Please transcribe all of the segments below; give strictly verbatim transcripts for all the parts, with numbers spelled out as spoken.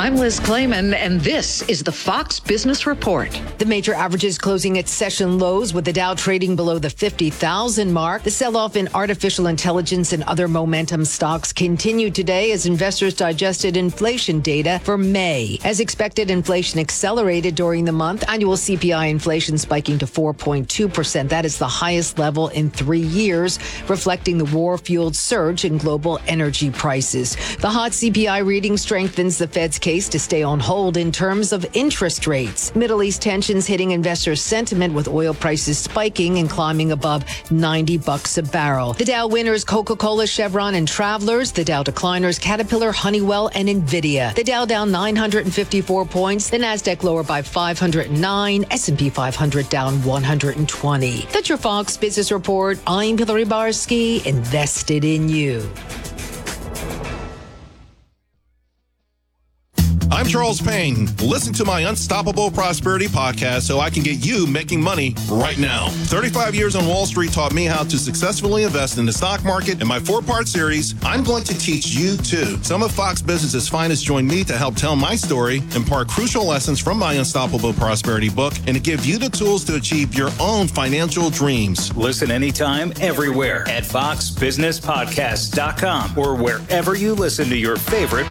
I'm Liz Clayman, and this is the Fox Business Report. The major averages closing at session lows, with the Dow trading below the fifty thousand mark. The sell-off in artificial intelligence and other momentum stocks continued today as investors digested inflation data for May. As expected, inflation accelerated during the month. Annual C P I inflation spiking to four point two percent. That is the highest level in three years, reflecting the war-fueled surge in global energy prices. The hot C P I reading strengthens the Fed's case to stay on hold in terms of interest rates. Middle East tensions hitting investors' sentiment, with oil prices spiking and climbing above ninety bucks a barrel. The Dow winners Coca-Cola, Chevron, and Travelers. The Dow decliners Caterpillar, Honeywell, and Nvidia. The Dow down nine hundred fifty-four points. The Nasdaq lower by five hundred nine. S and P five hundred down one hundred twenty. That's your Fox Business Report. I'm Hillary Barsky, invested in you. I'm Charles Payne. Listen to my Unstoppable Prosperity podcast so I can get you making money right now. thirty-five years on Wall Street taught me how to successfully invest in the stock market. In my four-part series, I'm going to teach you too. Some of Fox Business's finest join me to help tell my story, impart crucial lessons from my Unstoppable Prosperity book, and to give you the tools to achieve your own financial dreams. Listen anytime, everywhere at fox business podcast dot com or wherever you listen to your favorite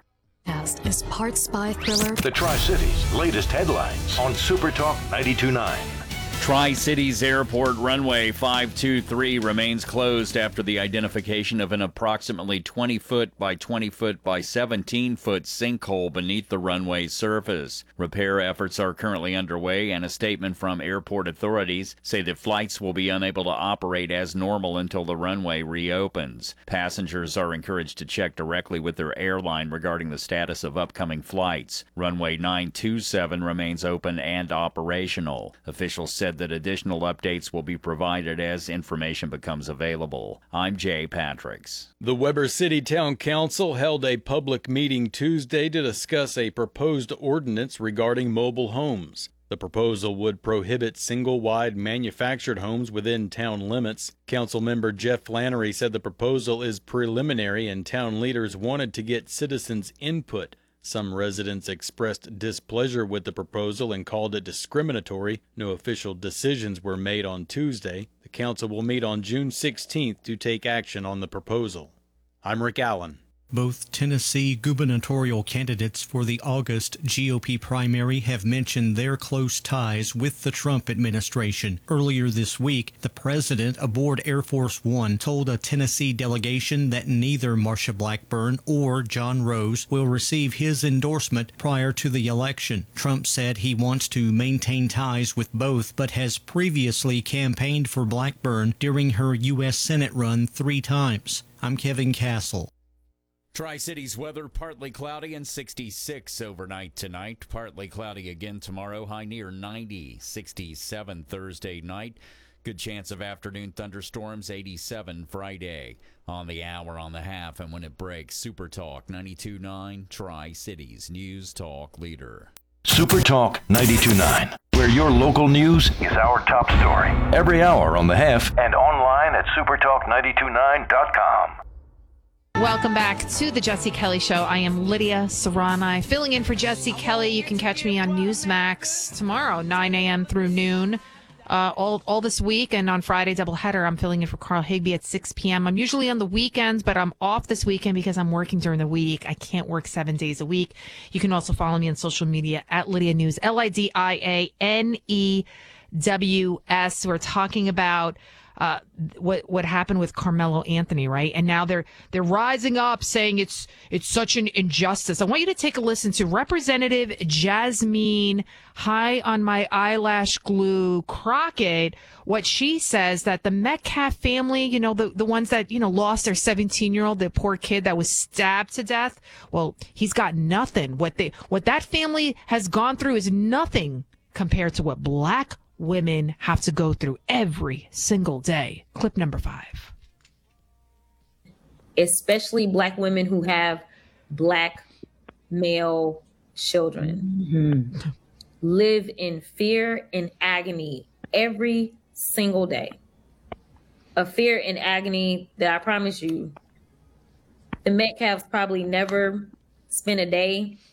is part spy thriller. The Tri-Cities' latest headlines on Super Talk ninety-two point nine. Tri-Cities Airport runway five two three remains closed after the identification of an approximately twenty foot by twenty foot by seventeen foot sinkhole beneath the runway's surface. Repair efforts are currently underway, and a statement from airport authorities say that flights will be unable to operate as normal until the runway reopens. Passengers are encouraged to check directly with their airline regarding the status of upcoming flights. Runway nine two seven remains open and operational. Officials said that additional updates will be provided as information becomes available. I'm Jay Patricks. The Weber City Town Council held a public meeting Tuesday to discuss a proposed ordinance regarding mobile homes. The proposal would prohibit single-wide manufactured homes within town limits. Councilmember Jeff Flannery said the proposal is preliminary and town leaders wanted to get citizens' input. Some residents expressed displeasure with the proposal and called it discriminatory. No official decisions were made on Tuesday. The council will meet on June sixteenth to take action on the proposal. I'm Rick Allen. Both Tennessee gubernatorial candidates for the August G O P primary have mentioned their close ties with the Trump administration. Earlier this week, the president aboard Air Force One told a Tennessee delegation that neither Marsha Blackburn or John Rose will receive his endorsement prior to the election. Trump said he wants to maintain ties with both, but has previously campaigned for Blackburn during her U S Senate run three times. I'm Kevin Castle. Tri-Cities weather, partly cloudy and sixty-six overnight tonight. Partly cloudy again tomorrow, high near ninety. sixty-seven Thursday night. Good chance of afternoon thunderstorms, eighty-seven Friday. On the hour, on the half, and when it breaks, Super Talk ninety-two point nine, Tri-Cities News Talk Leader. Super Talk ninety-two point nine, where your local news is our top story. Every hour on the half and online at super talk nine two nine dot com. Welcome back to the Jesse Kelly Show. I am Lydia Serrani, filling in for Jesse Kelly. You can catch me on Newsmax tomorrow, nine a.m. through noon, uh, all all this week. And on Friday, doubleheader, I'm filling in for Carl Higby at six p.m. I'm usually on the weekends, but I'm off this weekend because I'm working during the week. I can't work seven days a week. You can also follow me on social media at Lydia News, L I D I A N E W S. We're talking about Uh, what what happened with Carmelo Anthony, right? And now they're they're rising up saying it's it's such an injustice. I want you to take a listen to Representative Jasmine High on My Eyelash Glue Crockett. What she says, that the Metcalf family, you know, the the ones that, you know, lost their seventeen year old, the poor kid that was stabbed to death. Well, he's got nothing. What they what that family has gone through is nothing compared to what black women have to go through every single day. Clip number five. Especially black women who have black male children mm-hmm. live in fear and agony every single day. A fear and agony that I promise you, the Metcalfs probably never spent a day